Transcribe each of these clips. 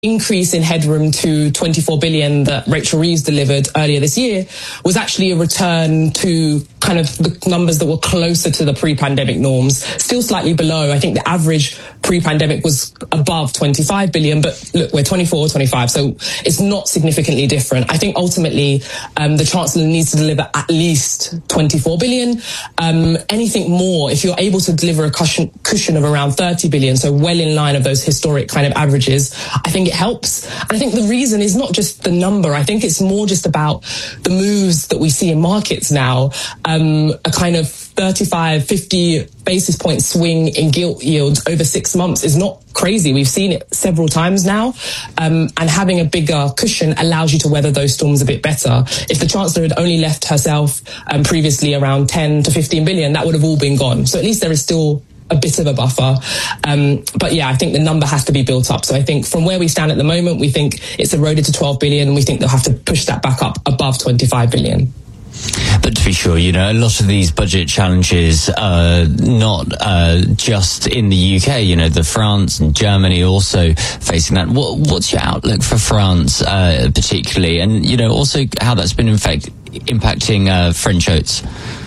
increase in headroom to 24 billion that Rachel Reeves delivered earlier this year was actually a return to kind of the numbers that were closer to the pre-pandemic norms, still slightly below. I think the average pre-pandemic was above 25 billion, but look, we're 24, 25, so it's not significantly different. I think ultimately the Chancellor needs to deliver at least 24 billion. Anything more, if you're able to deliver a cushion of around 30 billion, so well in line of those historic kind of averages, I think it helps. And I think the reason is not just the number. I think it's more just about the moves that we see in markets now. A kind of 35, 50 basis point swing in gilt yields over 6 months is not crazy. We've seen it several times now. And having a bigger cushion allows you to weather those storms a bit better. If the Chancellor had only left herself previously around 10 to 15 billion, that would have all been gone. So at least there is still a bit of a buffer. But yeah, I think the number has to be built up. So I think from where we stand at the moment, we think it's eroded to 12 billion and we think they'll have to push that back up above 25 billion. But to be sure, you know, a lot of these budget challenges are not just in the UK. You know, the France and Germany also facing that. What's your outlook for France particularly? And, you know, also how that's been impacting French oats?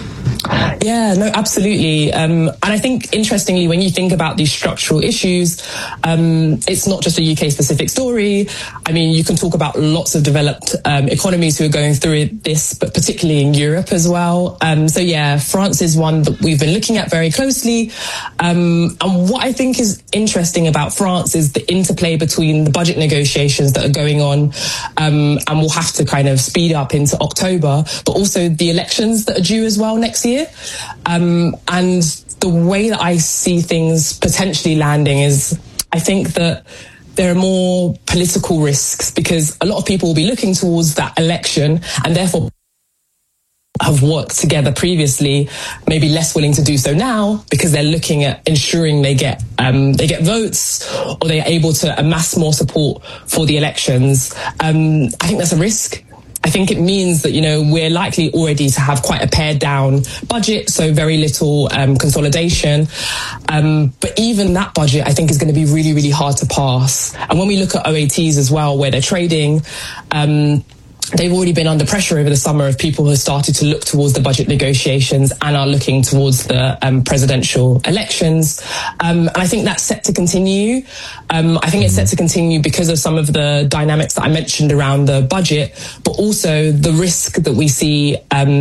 Yeah, no, absolutely. And I think, interestingly, when you think about these structural issues, it's not just a UK-specific story. I mean, you can talk about lots of developed economies who are going through this, but particularly in Europe as well. So yeah, France is one that we've been looking at very closely. And what I think is interesting about France is the interplay between the budget negotiations that are going on, and we'll have to kind of speed up into October, but also the elections that are due as well next year. And the way that I see things potentially landing is, I think that there are more political risks because a lot of people will be looking towards that election and therefore have worked together previously, maybe less willing to do so now because they're looking at ensuring they get votes or they're able to amass more support for the elections. I think that's a risk. I think it means that, you know, we're likely already to have quite a pared down budget, so very little consolidation. But even that budget, I think, is going to be really, really hard to pass. And when we look at OATs as well, where they're trading, they've already been under pressure over the summer of people who have started to look towards the budget negotiations and are looking towards the presidential elections. And I think that's set to continue. I think it's set to continue because of some of the dynamics that I mentioned around the budget, but also the risk that we see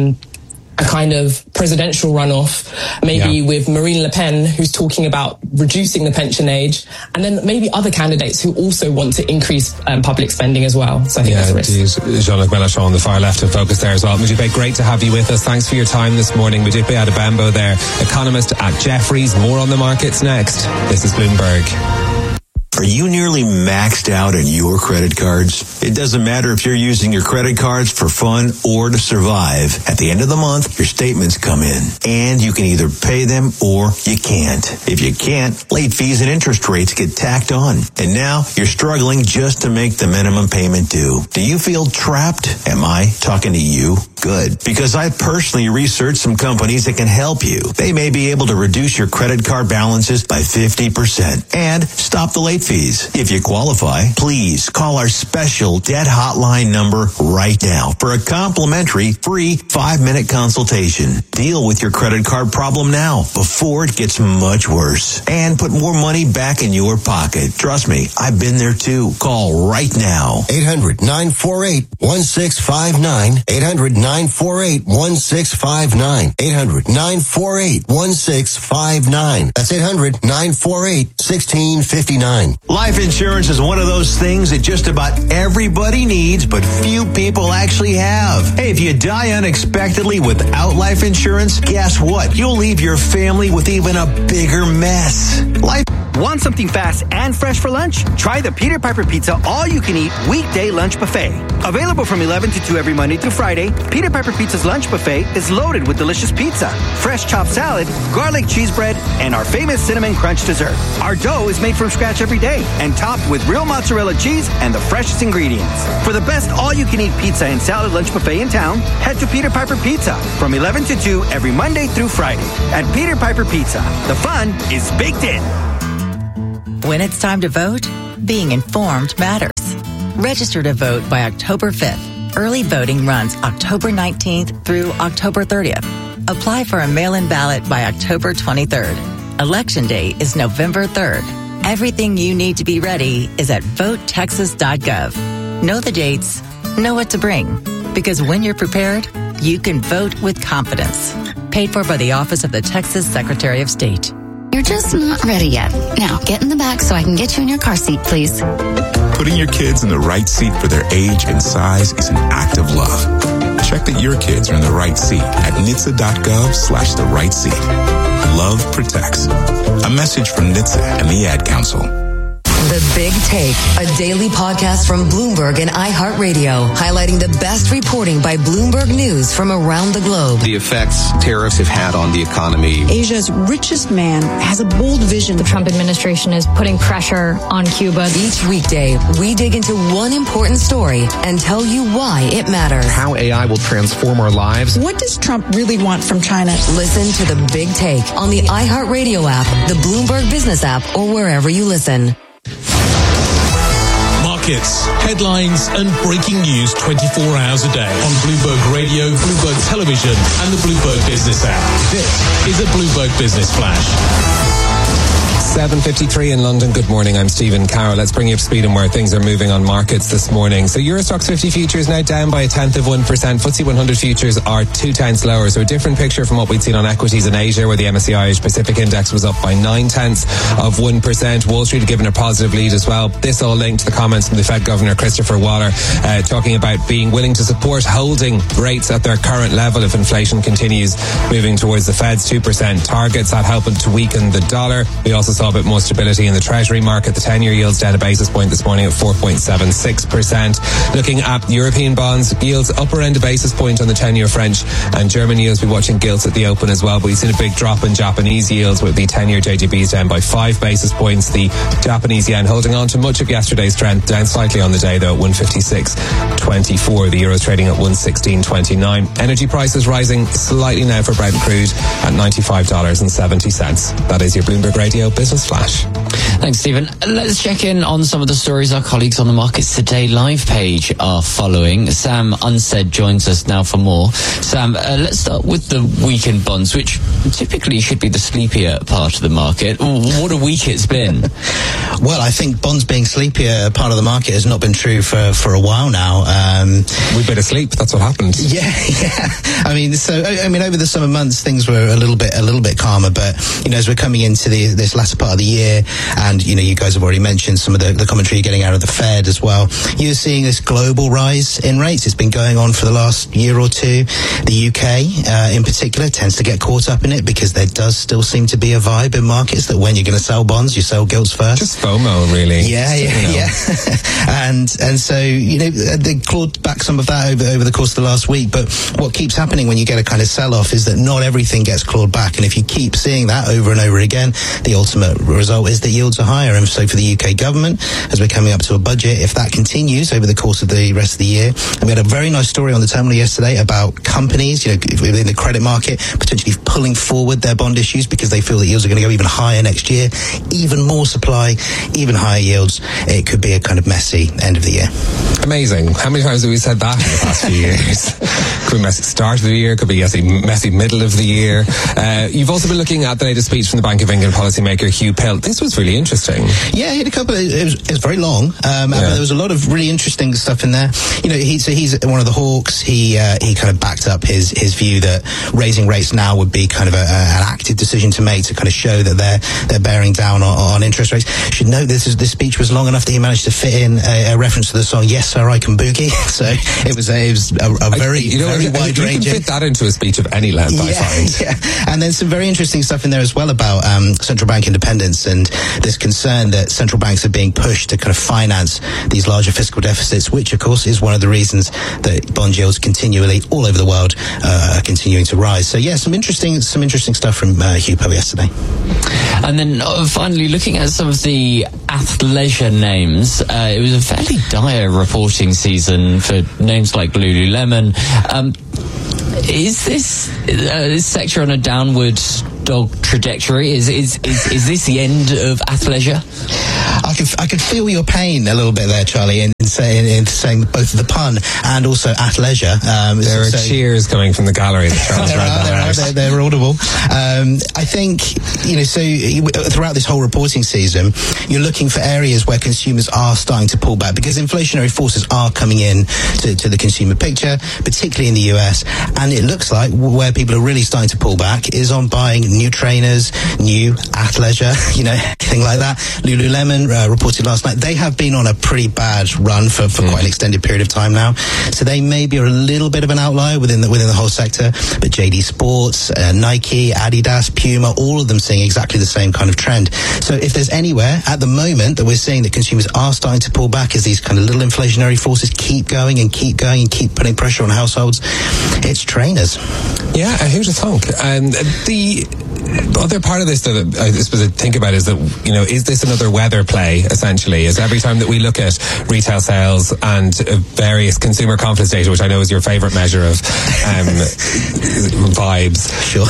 a kind of presidential runoff, maybe with Marine Le Pen, who's talking about reducing the pension age, and then maybe other candidates who also want to increase public spending as well. So I think that's a risk. Jean-Luc Mélenchon on the far left of focus there as well. Modupe, great to have you with us. Thanks for your time this morning. Modupe Adebambo there, economist at Jefferies. More on the markets next. This is Bloomberg. Are you nearly maxed out on your credit cards? It doesn't matter if you're using your credit cards for fun or to survive. At the end of the month, your statements come in, and you can either pay them or you can't. If you can't, late fees and interest rates get tacked on. And now you're struggling just to make the minimum payment due. Do you feel trapped? Am I talking to you? Good. Because I personally researched some companies that can help you. They may be able to reduce your credit card balances by 50% and stop the late fees. If you qualify, please call our special debt hotline number right now for a complimentary free 5-minute consultation. Deal with your credit card problem now before it gets much worse and put more money back in your pocket. Trust me, I've been there too. Call right now. 800-948-1659. 800-948-1659. 800-948-1659. That's 800-948-1659. Life insurance is one of those things that just about everybody needs, but few people actually have. Hey, if you die unexpectedly without life insurance, guess what? You'll leave your family with even a bigger mess. Want something fast and fresh for lunch? Try the Peter Piper Pizza all-you-can-eat weekday lunch buffet. Available from 11 to 2 every Monday through Friday, Peter Piper Pizza's lunch buffet is loaded with delicious pizza, fresh chopped salad, garlic cheese bread, and our famous cinnamon crunch dessert. Our dough is made from scratch every day and topped with real mozzarella cheese and the freshest ingredients. For the best all-you-can-eat pizza and salad lunch buffet in town, head to Peter Piper Pizza from 11 to 2 every Monday through Friday. At Peter Piper Pizza, the fun is baked in. When it's time to vote, being informed matters. Register to vote by October 5th. Early voting runs October 19th through October 30th. Apply for a mail-in ballot by October 23rd. Election Day is November 3rd. Everything you need to be ready is at votetexas.gov. Know the dates, know what to bring. Because when you're prepared, you can vote with confidence. Paid for by the Office of the Texas Secretary of State. You're just not ready yet. Now, get in the back so I can get you in your car seat, please. Putting your kids in the right seat for their age and size is an act of love. Check that your kids are in the right seat at NHTSA.gov/the right seat. Love protects. A message from NHTSA and the Ad Council. The Big Take, a daily podcast from Bloomberg and iHeartRadio, highlighting the best reporting by Bloomberg News from around the globe. The effects tariffs have had on the economy. Asia's richest man has a bold vision. The Trump administration is putting pressure on Cuba. Each weekday, we dig into one important story and tell you why it matters. How AI will transform our lives. What does Trump really want from China? Listen to The Big Take on the iHeartRadio app, the Bloomberg Business app, or wherever you listen. Markets, headlines and breaking news 24 hours a day on Bloomberg Radio, Bloomberg Television and the Bloomberg Business app. This is a Bloomberg Business Flash. 7:53 in London. Good morning. I'm Stephen Carroll. Let's bring you up to speed on where things are moving on markets this morning. So Euro Stoxx 50 futures now down by 0.1%. FTSE 100 futures are 0.2 lower. So a different picture from what we'd seen on equities in Asia, where the MSCI Asia Pacific Index was up by 0.9%. Wall Street had given a positive lead as well. This all linked to the comments from the Fed Governor Christopher Waller, talking about being willing to support holding rates at their current level if inflation continues moving towards the Fed's 2% targets. That helping to weaken the dollar. We also saw a bit more stability in the Treasury market. The 10-year yield's down a basis point this morning at 4.76%. Looking at European bonds, yields upper end a basis point on the 10-year French and German yields. We're watching gilts at the open as well, but we've seen a big drop in Japanese yields with the 10-year JGBs down by 5 basis points. The Japanese yen holding on to much of yesterday's strength, down slightly on the day though at 156.24. The euro's trading at 116.29. Energy prices rising slightly now for Brent crude at $95.70. That is your Bloomberg Radio Business Flash. Thanks, Stephen. Let's check in on some of the stories our colleagues on the Markets Today live page are following. Sam Unsaid joins us now for more. Sam, let's start with the weekend bonds, which typically should be the sleepier part of the market. What a week it's been. Well, I think bonds being sleepier part of the market has not been true for a while now. We've been asleep. That's what happened. Yeah. I mean, over the summer months, things were a little bit calmer, but, as we're coming into this latter part of the year, and, you guys have already mentioned some of the commentary you're getting out of the Fed as well, you're seeing this global rise in rates. It's been going on for the last year or two. The UK, in particular, tends to get caught up in it because there does still seem to be a vibe in markets that when you're going to sell bonds, you sell gilts first. Just FOMO, really. Yeah. and so, they clawed back some of that over the course of the last week. But what keeps happening when you get a kind of sell-off is that not everything gets clawed back. And if you keep seeing that over and over again, the ultimate result is that yields are higher. And so for the UK government, as we're coming up to a budget, if that continues over the course of the rest of the year, and we had a very nice story on the terminal yesterday about companies, within the credit market, potentially pulling forward their bond issues because they feel that yields are going to go even higher next year, even more supply, even higher yields. It could be a kind of messy end of the year. Amazing. How many times have we said that in the past few years? Could be messy start of the year, could be messy middle of the year. You've also been looking at the latest speech from the Bank of England policymaker Hugh Pill. This was really interesting. Yeah, he had a couple. It was very long, but there was a lot of really interesting stuff in there. He's one of the hawks. He kind of backed up his view that raising rates now would be kind of an active decision to make to kind of show that they're bearing down on interest rates. Should note this speech was long enough that he managed to fit in a reference to the song "Yes Sir, I Can Boogie." So it was a very wide ranging. You can fit that into a speech of any length, I find. Yeah, and then some very interesting stuff in there as well about central bank independence and this concern that central banks are being pushed to kind of finance these larger fiscal deficits, which of course is one of the reasons that bond yields continually all over the world are continuing to rise. So yeah, some interesting stuff from Hugh Pill yesterday. And then finally, looking at some of the athleisure names, it was a fairly dire reporting season for names like Lululemon. Is this sector on a downward dog trajectory? Is this the end of athleisure? I could feel your pain a little bit there, Charlie, in saying both the pun and also athleisure. There are cheers coming from the gallery that Charles read. They're audible. I think, so throughout this whole reporting season, you're looking for areas where consumers are starting to pull back because inflationary forces are coming in to the consumer picture, particularly in the US. And it looks like where people are really starting to pull back is on buying new trainers, new athleisure, anything like that. Lululemon reported last night they have been on a pretty bad run for quite an extended period of time now. So they maybe are a little bit of an outlier within the whole sector. But JD Sports, Nike, Adidas, Puma, all of them seeing exactly the same kind of trend. So if there's anywhere at the moment that we're seeing that consumers are starting to pull back as these kind of little inflationary forces keep going and keep putting pressure on households, it's trainers. Yeah, who'd have thunk? The other part of this that I suppose I think about is that, is this another weather play, essentially? Is every time that we look at retail sales and various consumer confidence data, which I know is your favourite measure of vibes. Sure.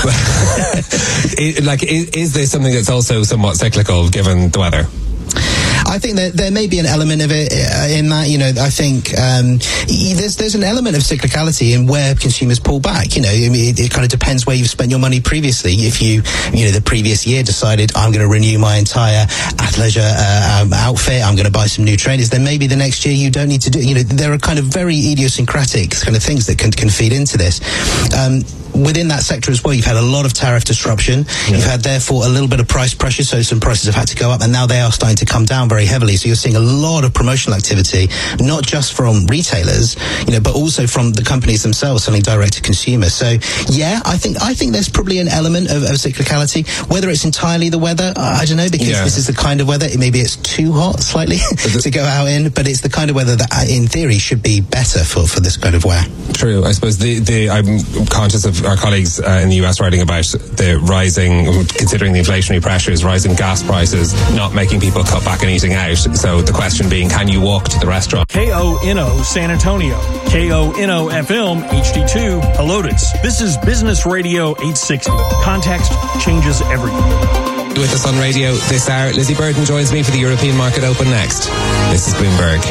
Is this something that's also somewhat cyclical given the weather? I think that there may be an element of it in that, I think there's an element of cyclicality in where consumers pull back. It kind of depends where you've spent your money previously. If you the previous year decided I'm going to renew my entire athleisure outfit, I'm going to buy some new trainers, then maybe the next year you don't need to do. There are kind of very idiosyncratic kind of things that can feed into this. Within that sector as well, you've had a lot of tariff disruption. Yeah. You've had, therefore, a little bit of price pressure, so some prices have had to go up, and now they are starting to come down very heavily. So you're seeing a lot of promotional activity, not just from retailers, but also from the companies themselves selling direct to consumer. So, yeah, I think there's probably an element of cyclicality. Whether it's entirely the weather, I don't know, because this is the kind of weather, maybe it's too hot slightly to go out in, but it's the kind of weather that, in theory, should be better for this kind of wear. True. I suppose I'm conscious of our colleagues in the US writing about the considering the inflationary pressures, rising gas prices, not making people cut back on eating out. So the question being, can you walk to the restaurant? KONO San Antonio, KONO FM HD2 Helotes. This is Business Radio 860. Context changes everything. With us on radio this hour, Lizzie Burton joins me for the European Market Open next. This is Bloomberg.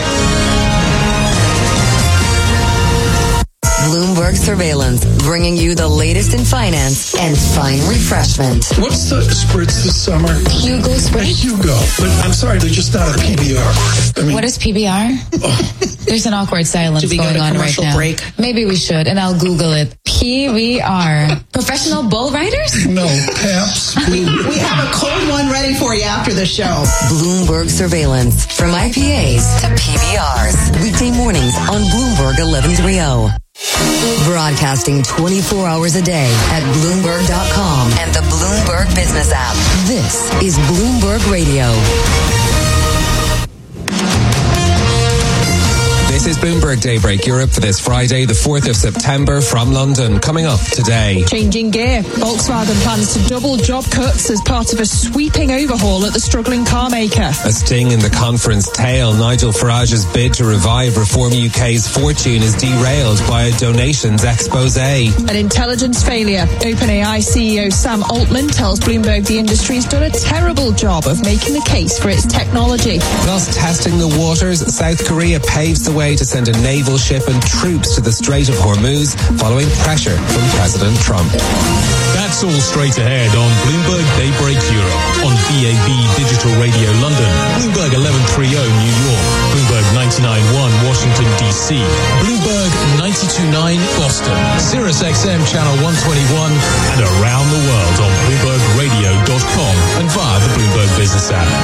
Bloomberg Surveillance, bringing you the latest in finance and fine refreshment. What's the spritz this summer? Hugo Spritz? Hugo. But I'm sorry, they're just not a PBR. What is PBR? There's an awkward silence going on right now. Break? Maybe we should, and I'll Google it. PBR. Professional bull riders? No, Paps. We have a cold one ready for you after the show. Bloomberg Surveillance, from IPAs to PBRs. Weekday mornings on Bloomberg 1130. Broadcasting 24 hours a day at Bloomberg.com and the Bloomberg Business app. This is Bloomberg Radio. This is Bloomberg Daybreak Europe for this Friday, the 4th of September from London. Coming up today. Changing gear. Volkswagen plans to double job cuts as part of a sweeping overhaul at the struggling car maker. A sting in the conference tail. Nigel Farage's bid to revive Reform UK's fortune is derailed by a donations expose. An intelligence failure. OpenAI CEO Sam Altman tells Bloomberg the industry's done a terrible job of making the case for its technology. Plus, testing the waters, South Korea paves the way to send a naval ship and troops to the Strait of Hormuz following pressure from President Trump. That's all straight ahead on Bloomberg Daybreak Europe, on BAB Digital Radio London, Bloomberg 1130 New York, Bloomberg 99.1 Washington DC, Bloomberg 92.9 Boston, Sirius XM Channel 121, and around the world on BloombergRadio.com and via the Bloomberg Business app.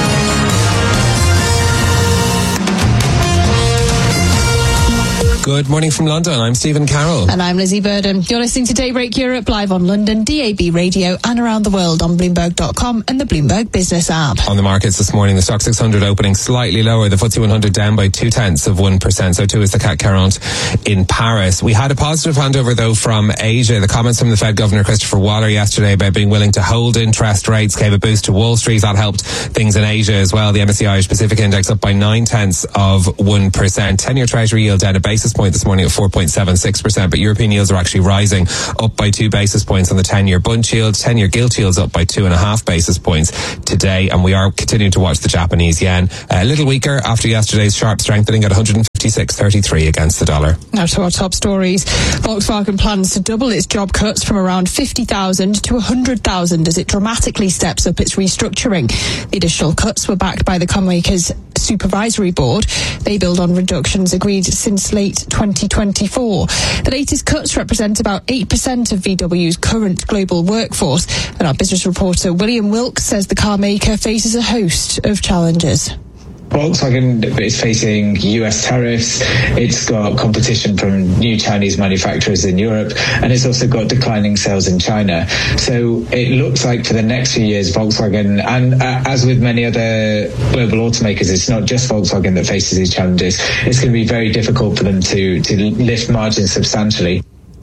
Good morning from London. I'm Stephen Carroll. And I'm Lizzie Burden. You're listening to Daybreak Europe live on London, DAB Radio, and around the world on Bloomberg.com and the Bloomberg Business app. On the markets this morning, the Stock 600 opening slightly lower. The FTSE 100 down by 0.2%. So too is the CAC 40 in Paris. We had a positive handover, though, from Asia. The comments from the Fed Governor Christopher Waller yesterday about being willing to hold interest rates gave a boost to Wall Street. That helped things in Asia as well. The MSCI Asia Pacific Index up by 0.9%. 10-year Treasury yield down a basis point point this morning at 4.76%, but European yields are actually rising, up by 2 basis points on the 10-year Bund yield. 10-year gilt yields up by 2.5 basis points today, and we are continuing to watch the Japanese yen. A little weaker after yesterday's sharp strengthening at 156.33 against the dollar. Now to our top stories. Volkswagen plans to double its job cuts from around 50,000 to 100,000 as it dramatically steps up its restructuring. The additional cuts were backed by the carmaker's supervisory board. They build on reductions agreed since late 2024. The latest cuts represent about 8% of VW's current global workforce. And our business reporter William Wilkes says the car maker faces a host of challenges. Volkswagen is facing US tariffs, it's got competition from new Chinese manufacturers in Europe, and it's also got declining sales in China. So it looks like for the next few years, Volkswagen, and as with many other global automakers, it's not just Volkswagen that faces these challenges. It's going to be very difficult for them to lift margins substantially.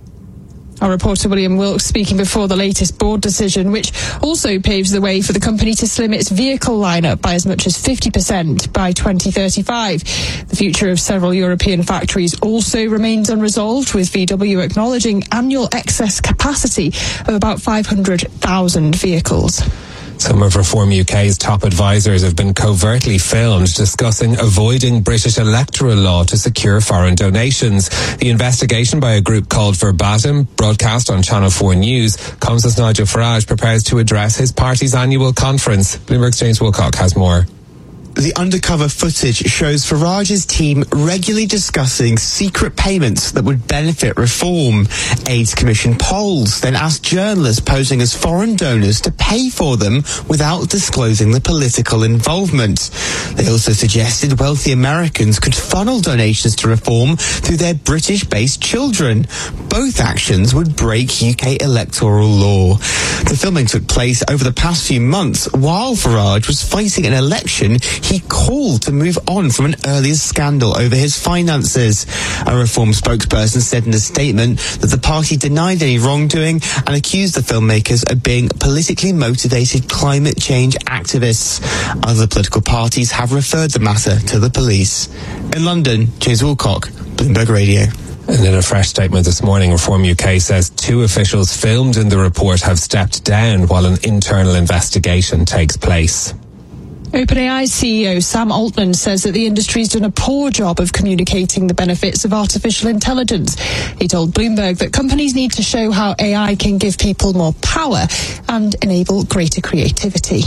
Our reporter William Wilkes speaking before the latest board decision, which also paves the way for the company to slim its vehicle lineup by as much as 50% by 2035. The future of several European factories also remains unresolved, with VW acknowledging annual excess capacity of about 500,000 vehicles. Some of Reform UK's top advisors have been covertly filmed discussing avoiding British electoral law to secure foreign donations. The investigation by a group called Verbatim, broadcast on Channel 4 News, comes as Nigel Farage prepares to address his party's annual conference. Bloomberg's James Wilcock has more. The undercover footage shows Farage's team regularly discussing secret payments that would benefit reform. AIDS Commission polls then asked journalists posing as foreign donors to pay for them without disclosing the political involvement. They also suggested wealthy Americans could funnel donations to reform through their British-based children. Both actions would break UK electoral law. The filming took place over the past few months while Farage was fighting an election he called to move on from an earlier scandal over his finances. A Reform spokesperson said in a statement that the party denied any wrongdoing and accused the filmmakers of being politically motivated climate change activists. Other political parties have referred the matter to the police. In London, James Wilcock, Bloomberg Radio. And in a fresh statement this morning, Reform UK says 2 officials filmed in the report have stepped down while an internal investigation takes place. OpenAI's CEO Sam Altman says that the industry's done a poor job of communicating the benefits of artificial intelligence. He told Bloomberg that companies need to show how AI can give people more power and enable greater creativity.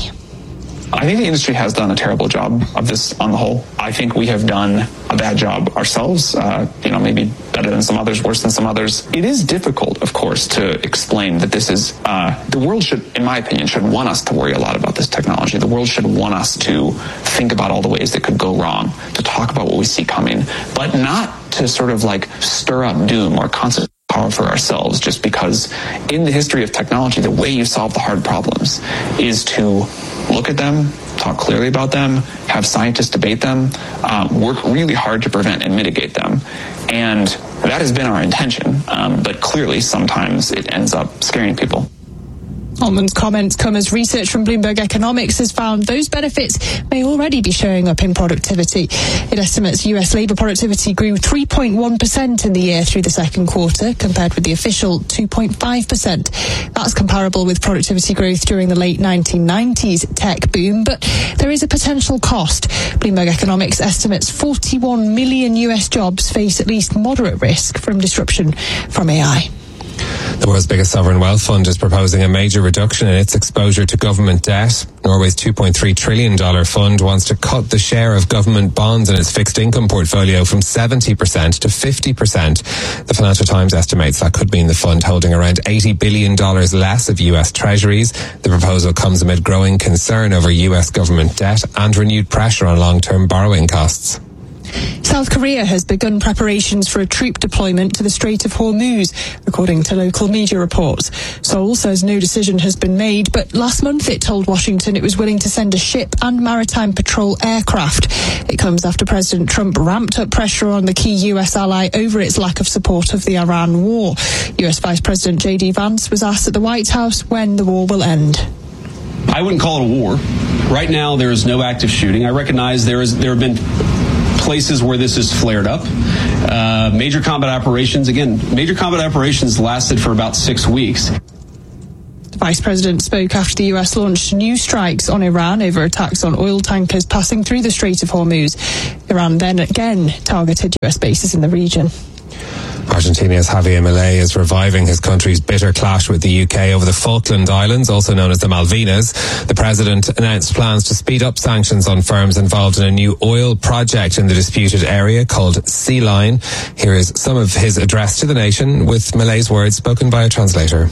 I think the industry has done a terrible job of this on the whole. I think we have done a bad job ourselves, maybe better than some others, worse than some others. It is difficult, of course, to explain that this is, the world should, in my opinion, should want us to worry a lot about this technology. The world should want us to think about all the ways that could go wrong, to talk about what we see coming, but not to sort of like stir up doom or concept power for ourselves, just because in the history of technology, the way you solve the hard problems is to look at them, talk clearly about them, have scientists debate them, work really hard to prevent and mitigate them. And that has been our intention, but clearly sometimes it ends up scaring people. Altman's comments come as research from Bloomberg Economics has found those benefits may already be showing up in productivity. It estimates US labour productivity grew 3.1% in the year through the second quarter, compared with the official 2.5%. That's comparable with productivity growth during the late 1990s tech boom, but there is a potential cost. Bloomberg Economics estimates 41 million US jobs face at least moderate risk from disruption from AI. The world's biggest sovereign wealth fund is proposing a major reduction in its exposure to government debt. Norway's $2.3 trillion fund wants to cut the share of government bonds in its fixed income portfolio from 70% to 50%. The Financial Times estimates that could mean the fund holding around $80 billion less of US treasuries. The proposal comes amid growing concern over US government debt and renewed pressure on long-term borrowing costs. South Korea has begun preparations for a troop deployment to the Strait of Hormuz, according to local media reports. Seoul says no decision has been made, but last month it told Washington it was willing to send a ship and maritime patrol aircraft. It comes after President Trump ramped up pressure on the key US ally over its lack of support of the Iran war. US Vice President J.D. Vance was asked at the White House when the war will end. I wouldn't call it a war. Right now there is no active shooting. I recognize there have been places where this has flared up. Major combat operations lasted for about 6 weeks. The Vice President spoke after the US launched new strikes on Iran over attacks on oil tankers passing through the Strait of Hormuz. Iran then again targeted US bases in the region. Argentina's Javier Milei is reviving his country's bitter clash with the UK over the Falkland Islands, also known as the Malvinas. The president announced plans to speed up sanctions on firms involved in a new oil project in the disputed area called Sea Line. Here is some of his address to the nation with Milei's words spoken by a translator.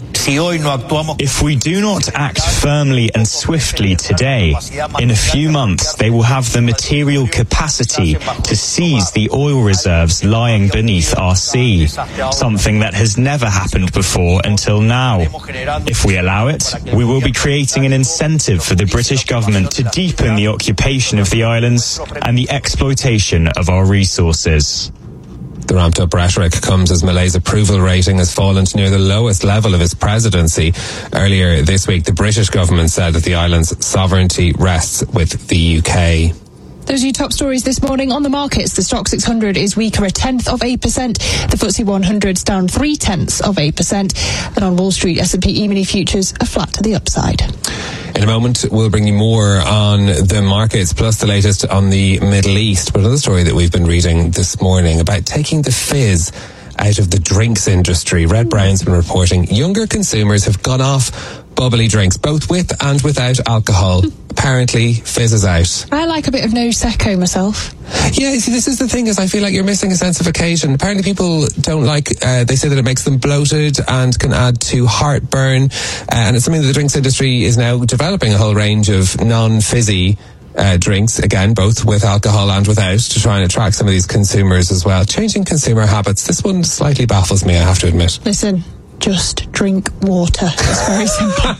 If we do not act firmly and swiftly today, in a few months they will have the material capacity to seize the oil reserves lying beneath our sea, something that has never happened before until now. If we allow it, we will be creating an incentive for the British government to deepen the occupation of the islands and the exploitation of our resources. The ramped-up rhetoric comes as Milei's approval rating has fallen to near the lowest level of his presidency. Earlier this week, the British government said that the island's sovereignty rests with the UK. Those are your top stories this morning on the markets. The Stock 600 is weaker 0.1%. The FTSE 100's down 0.3%. And on Wall Street, S&P E-mini futures are flat to the upside. In a moment, we'll bring you more on the markets, plus the latest on the Middle East. But another story that we've been reading this morning about taking the fizz out of the drinks industry. Red Brown's been reporting younger consumers have gone off bubbly drinks, both with and without alcohol. Apparently, fizzes out. I like a bit of Prosecco myself. Yeah, see, this is the thing, is I feel like you're missing a sense of occasion. Apparently people don't like, they say that it makes them bloated and can add to heartburn. And it's something that the drinks industry is now developing a whole range of non-fizzy drinks, again, both with alcohol and without, to try and attract some of these consumers as well. Changing consumer habits. This one slightly baffles me, I have to admit. Listen, just drink water. It's very simple.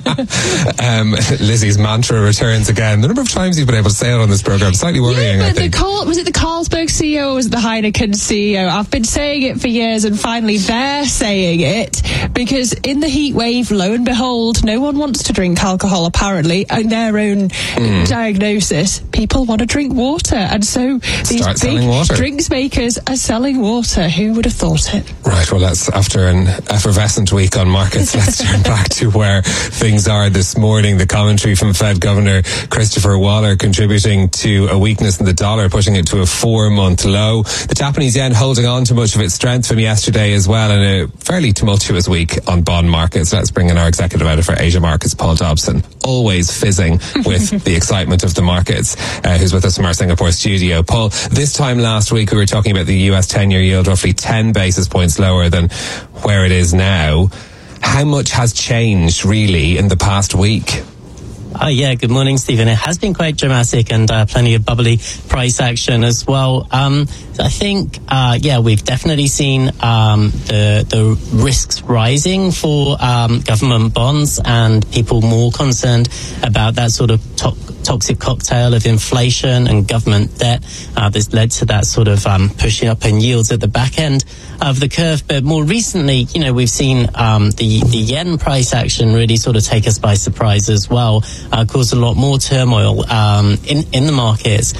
Lizzie's mantra returns again. The number of times you've been able to say it on this programme is slightly worrying, I think. Was it the Carlsberg CEO or was it the Heineken CEO? I've been saying it for years and finally they're saying it, because in the heat wave, lo and behold, no one wants to drink alcohol apparently, in their own diagnosis. People want to drink water, and so these big drinks makers are selling water. Who would have thought it? Right, well, that's after an effervescent week on markets. Let's turn back to where things are this morning. The commentary from Fed Governor Christopher Waller contributing to a weakness in the dollar, pushing it to a 4-month low. The Japanese yen holding on to much of its strength from yesterday as well, in a fairly tumultuous week on bond markets. Let's bring in our executive editor for Asia Markets, Paul Dobson, always fizzing with the excitement of the markets, who's with us from our Singapore studio. Paul, this time last week we were talking about the US 10-year yield roughly 10 basis points lower than where it is now. How much has changed really in the past week? Yeah, good morning, Stephen. It has been quite dramatic and plenty of bubbly price action as well. I think, we've definitely seen the risks rising for government bonds and people more concerned about that sort of toxic cocktail of inflation and government debt that's led to that sort of pushing up in yields at the back end of the curve. But more recently, we've seen the yen price action really sort of take us by surprise as well, cause a lot more turmoil in the markets.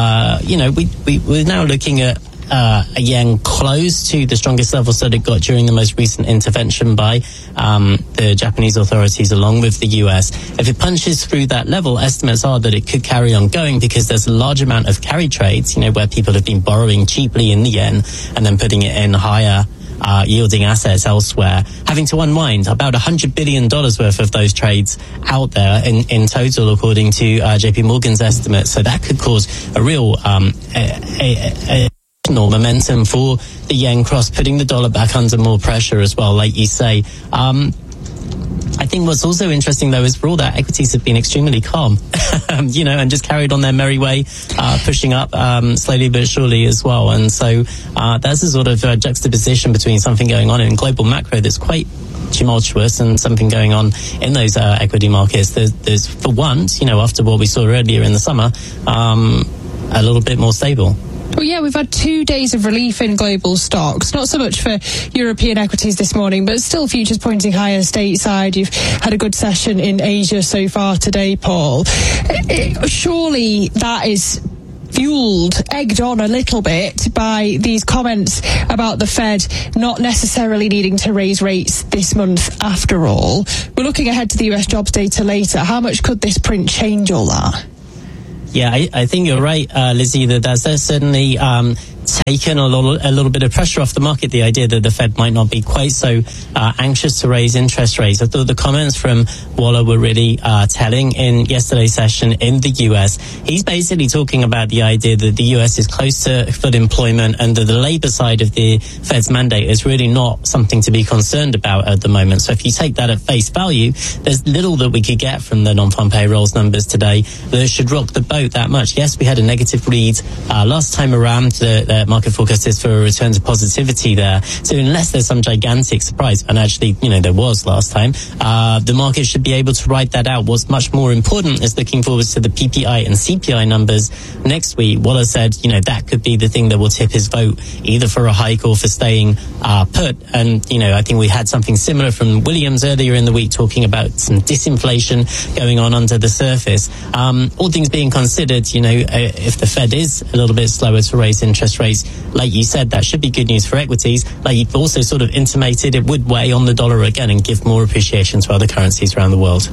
We're now looking at a yen close to the strongest levels that it got during the most recent intervention by the Japanese authorities along with the US. If it punches through that level, estimates are that it could carry on going, because there's a large amount of carry trades, where people have been borrowing cheaply in the yen and then putting it in higher yielding assets elsewhere, having to unwind about $100 billion worth of those trades out there in total, according to JP Morgan's estimates. So that could cause a real momentum for the yen cross, putting the dollar back under more pressure as well, like you say. I think what's also interesting, though, is for all that, equities have been extremely calm, and just carried on their merry way, pushing up slowly but surely as well. And so there's a sort of juxtaposition between something going on in global macro that's quite tumultuous and something going on in those equity markets. There's for once, after what we saw earlier in the summer, a little bit more stable. Well, yeah, we've had 2 days of relief in global stocks. Not so much for European equities this morning, but still futures pointing higher stateside. You've had a good session in Asia so far today, Paul. Surely that is egged on a little bit by these comments about the Fed not necessarily needing to raise rates this month after all. We're looking ahead to the US jobs data later. How much could this print change all that? Yeah, I think you're right, Lizzie, that's certainly taken a little bit of pressure off the market, the idea that the Fed might not be quite so anxious to raise interest rates. I thought the comments from Waller were really telling in yesterday's session in the US. He's basically talking about the idea that the US is close to full employment and that the labor side of the Fed's mandate is really not something to be concerned about at the moment. So if you take that at face value, there's little that we could get from the non-farm payrolls numbers today that should rock the boat that much. Yes, we had a negative read last time around. The market forecast is for a return to positivity there. So unless there's some gigantic surprise, and actually, there was last time, the market should be able to ride that out. What's much more important is looking forward to the PPI and CPI numbers next week. Waller said, that could be the thing that will tip his vote either for a hike or for staying put. And, I think we had something similar from Williams earlier in the week talking about some disinflation going on under the surface. All things being considered, if the Fed is a little bit slower to raise interest rates, like you said, that should be good news for equities. Like you've also sort of intimated, it would weigh on the dollar again and give more appreciation to other currencies around the world.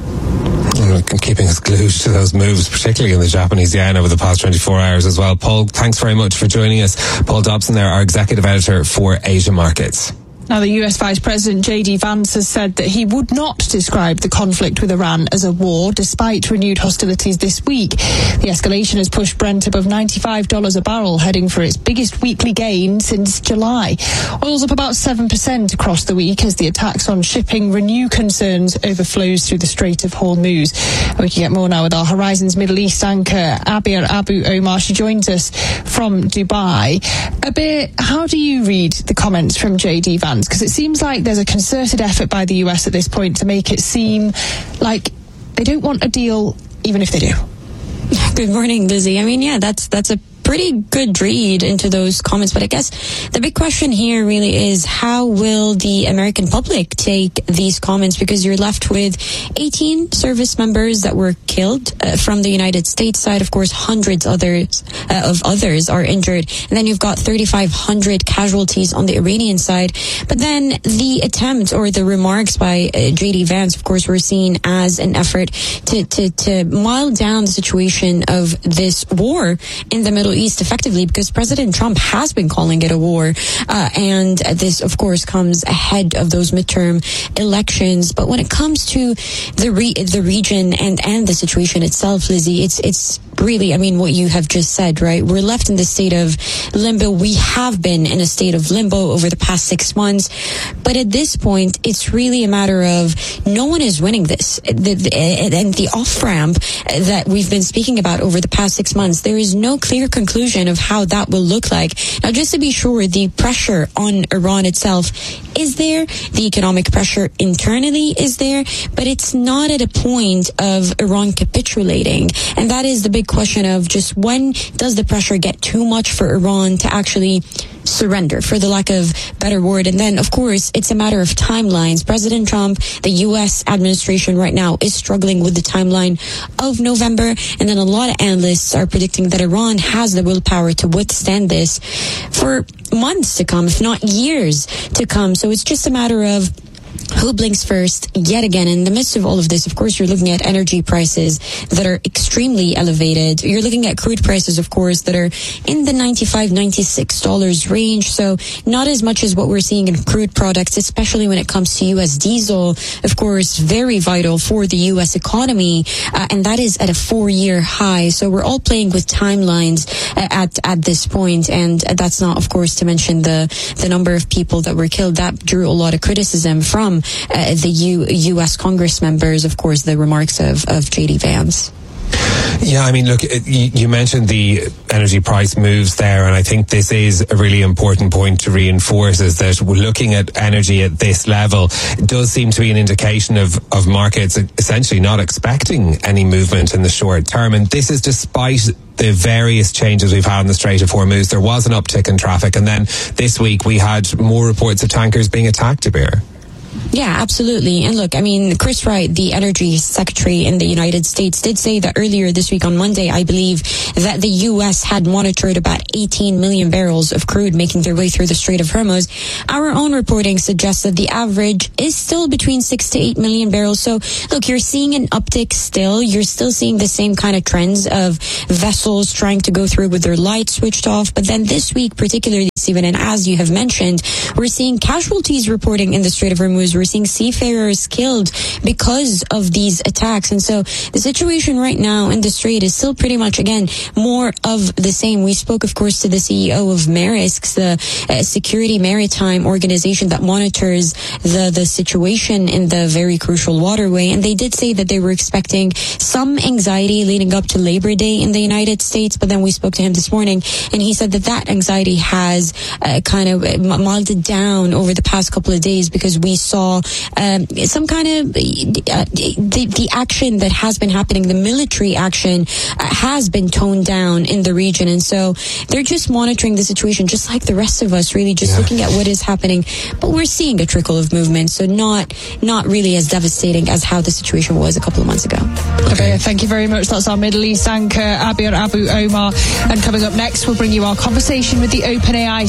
Keeping us glued to those moves, particularly in the Japanese yen over the past 24 hours as well. Paul, thanks very much for joining us. Paul Dobson there, our executive editor for Asia Markets. Now, the US Vice President J.D. Vance has said that he would not describe the conflict with Iran as a war, despite renewed hostilities this week. The escalation has pushed Brent above $95 a barrel, heading for its biggest weekly gain since July. Oil's up about 7% across the week as the attacks on shipping renew concerns over flows through the Strait of Hormuz. We can get more now with our Horizons Middle East anchor, Abir Abu Omar. She joins us from Dubai. Abir, how do you read the comments from J.D. Vance? Because it seems like there's a concerted effort by the US at this point to make it seem like they don't want a deal, even if they do. Good morning, Lizzie. I mean, yeah, that's a pretty good read into those comments, but I guess the big question here really is how will the American public take these comments, because you're left with 18 service members that were killed from the United States side. Of course, hundreds of others are injured, and then you've got 3,500 casualties on the Iranian side. But then the attempt or the remarks by J.D. Vance, of course, were seen as an effort to mild down the situation of this war in the Middle East effectively, because President Trump has been calling it a war, and this of course comes ahead of those midterm elections. But when it comes to the region and the situation itself, Lizzie, it's really, I mean, what you have just said, right? We're left in the state of limbo. We have been in a state of limbo over the past 6 months, but at this point it's really a matter of no one is winning this. And the off-ramp that we've been speaking about over the past 6 months, there is no clear conclusion of how that will look like. Now, just to be sure, the pressure on Iran itself is there, the economic pressure internally is there, but it's not at a point of Iran capitulating. And that is the big question of just when does the pressure get too much for Iran to actually surrender, for the lack of better word. And then, of course, it's a matter of timelines. President Trump, the U.S. administration right now is struggling with the timeline of November. And then a lot of analysts are predicting that Iran has the willpower to withstand this for months to come, if not years to come. So it's just a matter of who blinks first yet again. In the midst of all of this, of course, you're looking at energy prices that are extremely elevated. You're looking at crude prices, of course, that are in the $95, $96 range. So not as much as what we're seeing in crude products, especially when it comes to U.S. diesel, of course, very vital for the U.S. economy. And that is at a 4-year high. So we're all playing with timelines at this point. And that's not, of course, to mention the number of people that were killed. That drew a lot of criticism from the U.S. Congress members, of course, the remarks of J.D. Vance. Yeah, I mean, look, you mentioned the energy price moves there, and I think this is a really important point to reinforce, is that we're looking at energy at this level. It does seem to be an indication of markets essentially not expecting any movement in the short term, and this is despite the various changes we've had in the Strait of Hormuz. There was an uptick in traffic, and then this week we had more reports of tankers being attacked, Abir. Yeah, absolutely. And look, I mean, Chris Wright, the energy secretary in the United States, did say that earlier this week on Monday, I believe, that the U.S. had monitored about 18 million barrels of crude making their way through the Strait of Hormuz. Our own reporting suggests that the average is still between 6 to 8 million barrels. So, look, you're seeing an uptick still. You're still seeing the same kind of trends of vessels trying to go through with their lights switched off. But then this week, particularly, Stephen, and as you have mentioned, we're seeing casualties reporting in the Strait of Hormuz. We're seeing seafarers killed because of these attacks. And so the situation right now in the Strait is still pretty much, again, more of the same. We spoke, of course, to the CEO of Maersk, the security maritime organization that monitors the situation in the very crucial waterway. And they did say that they were expecting some anxiety leading up to Labor Day in the United States. But then we spoke to him this morning, and he said that that anxiety has kind of melted down over the past couple of days because we saw some kind of the action that has been happening, the military action has been toned down in the region. And so they're just monitoring the situation just like the rest of us, really just looking at what is happening. But we're seeing a trickle of movement, so not really as devastating as how the situation was a couple of months ago. Okay, thank you very much. That's our Middle East anchor, Abir Abu Omar. And coming up next, we'll bring you our conversation with the OpenAI